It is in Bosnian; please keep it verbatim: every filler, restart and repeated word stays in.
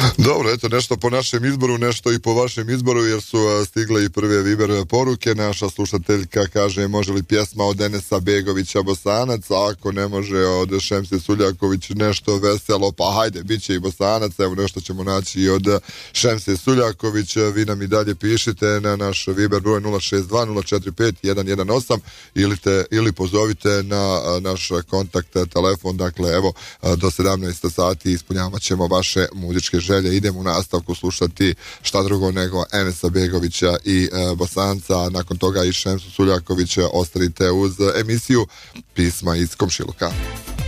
Dobro, eto nešto po našem izboru, nešto i po vašem izboru, jer su stigle i prve Viber poruke. Naša slušateljka kaže, može li pjesma od Enesa Begovića Bosanac, a ako ne može od Šemse Suljaković nešto veselo, pa hajde, bit će i Bosanac, evo nešto ćemo naći i od Šemse Suljaković. Vi nam i dalje pišite na naš Viber broj nula šest dva nula četiri pet jedan jedan osam ili, te, ili pozovite na naš kontakt telefon, dakle evo do sedamnaest sati ispunjavat ćemo vaše muzičke želje. Idemo u nastavku slušati šta drugo nego Enesa Begovića i e, Bosanca, nakon toga i Šemsu Suljakovića. Ostanite uz emisiju Pisma iz komšiluka.